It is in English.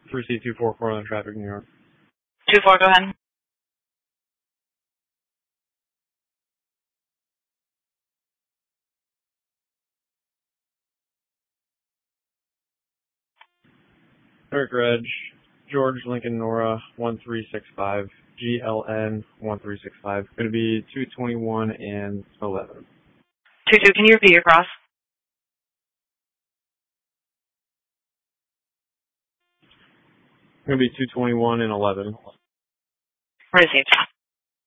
3C244 on traffic, New York. 2-4, go ahead. Eric Reg, George Lincoln Nora 1365, GLN 1365. Going to be 221 and 11. 2-2, can you repeat your cross? Going to be 221 and 11. Received.